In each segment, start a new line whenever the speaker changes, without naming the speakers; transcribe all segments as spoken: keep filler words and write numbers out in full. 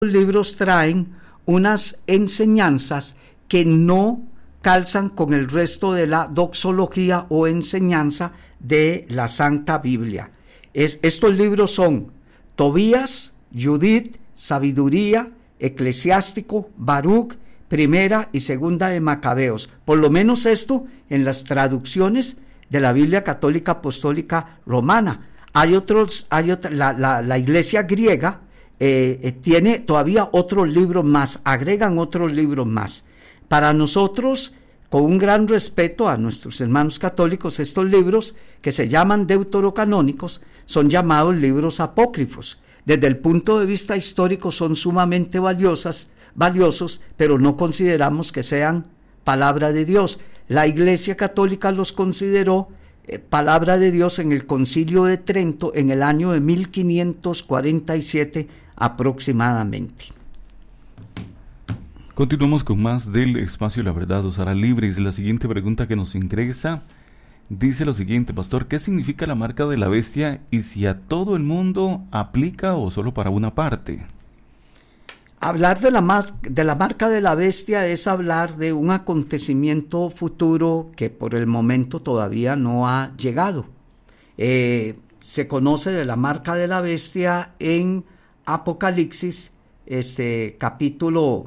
libros traen unas enseñanzas que no calzan con el resto de la doxología o enseñanza de la Santa Biblia. Es, estos libros son Tobías, Judith, Sabiduría, Eclesiástico, Baruch, Primera y Segunda de Macabeos. Por lo menos esto en las traducciones de la Biblia Católica Apostólica Romana. Hay otros, hay otra, la, la, la Iglesia griega eh, eh, tiene todavía otros libros más, agregan otros libros más. Para nosotros, con un gran respeto a nuestros hermanos católicos, estos libros que se llaman deuterocanónicos son llamados libros apócrifos. Desde el punto de vista histórico son sumamente valiosas, valiosos, pero no consideramos que sean palabra de Dios. La Iglesia Católica los consideró eh, palabra de Dios en el Concilio de Trento en el año de mil quinientos cuarenta y siete aproximadamente.
Continuamos con más del Espacio La Verdad os hará libres. La siguiente pregunta que nos ingresa dice lo siguiente: Pastor, ¿qué significa la marca de la bestia y si a todo el mundo aplica o solo para una parte?
Hablar de la, mas- de la marca de la bestia es hablar de un acontecimiento futuro que por el momento todavía no ha llegado. Eh, se conoce de la marca de la bestia en Apocalipsis, este, capítulo,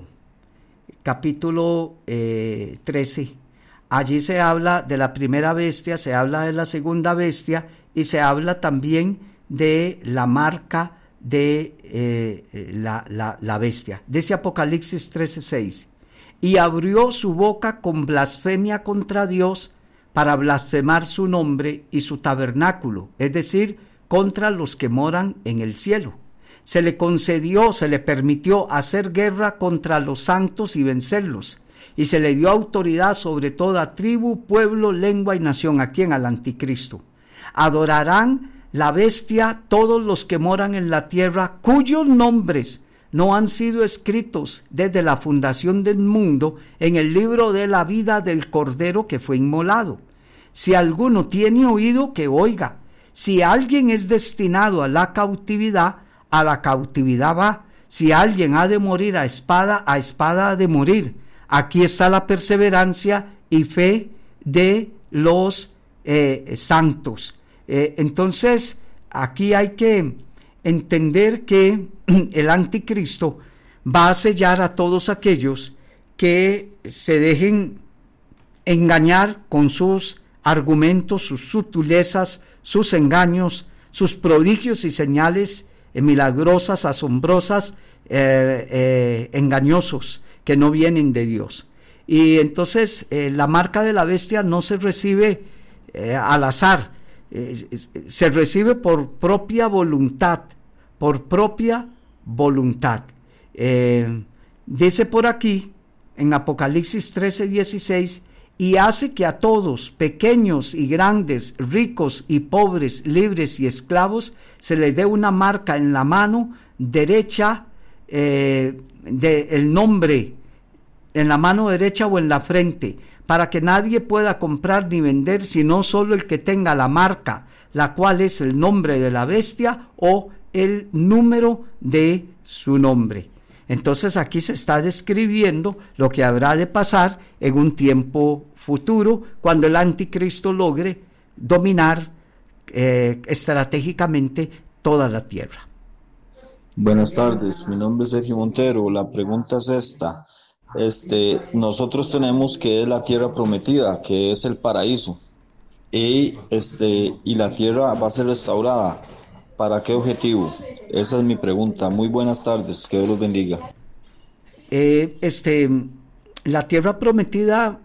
capítulo eh, trece. Allí se habla de la primera bestia, se habla de la segunda bestia y se habla también de la marca de eh, la, la, la bestia. Dice Apocalipsis trece seis: y abrió su boca con blasfemia contra Dios para blasfemar su nombre y su tabernáculo, es decir, contra los que moran en el cielo. Se le concedió, se le permitió hacer guerra contra los santos y vencerlos, y se le dio autoridad sobre toda tribu, pueblo, lengua y nación. ¿A quién? Al anticristo. Adorarán la bestia todos los que moran en la tierra, cuyos nombres no han sido escritos desde la fundación del mundo en el libro de la vida del Cordero que fue inmolado. Si alguno tiene oído, que oiga. Si alguien es destinado a la cautividad, a la cautividad va. Si alguien ha de morir a espada, a espada ha de morir. Aquí está la perseverancia y fe de los eh, santos. Eh, entonces, aquí hay que entender que el anticristo va a sellar a todos aquellos que se dejen engañar con sus argumentos, sus sutilezas, sus engaños, sus prodigios y señales eh, milagrosas, asombrosas, eh, eh, engañosos, que no vienen de Dios. Y entonces eh, la marca de la bestia no se recibe eh, al azar, eh, se recibe por propia voluntad, por propia voluntad. Eh, dice por aquí, en Apocalipsis trece dieciséis, y hace que a todos, pequeños y grandes, ricos y pobres, libres y esclavos, se les dé una marca en la mano derecha, eh, de el nombre en la mano derecha o en la frente, para que nadie pueda comprar ni vender, sino solo el que tenga la marca, la cual es el nombre de la bestia o el número de su nombre. Entonces aquí se está describiendo lo que habrá de pasar en un tiempo futuro, cuando el anticristo logre dominar eh, estratégicamente toda la tierra.
Buenas tardes, mi nombre es Sergio Montero. La pregunta es esta: este, nosotros tenemos que es la tierra prometida, que es el paraíso, y este, y la tierra va a ser restaurada. ¿Para qué objetivo? Esa es mi pregunta. Muy buenas tardes, que Dios los bendiga.
Eh, este, la tierra prometida,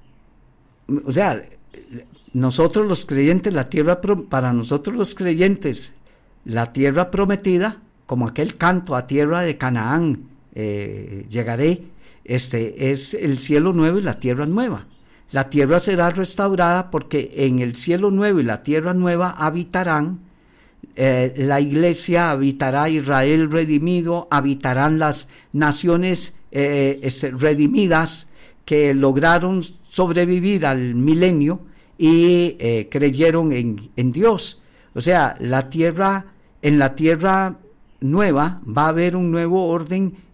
o sea, nosotros los creyentes, la tierra para nosotros los creyentes, la tierra prometida, como aquel canto: a tierra de Canaán eh, llegaré, este es el cielo nuevo y la tierra nueva. La tierra será restaurada porque en el cielo nuevo y la tierra nueva habitarán eh, la iglesia, habitará Israel redimido, habitarán las naciones eh, este, redimidas que lograron sobrevivir al milenio y eh, creyeron en, en Dios. O sea, la tierra, en la tierra nueva va a haber un nuevo orden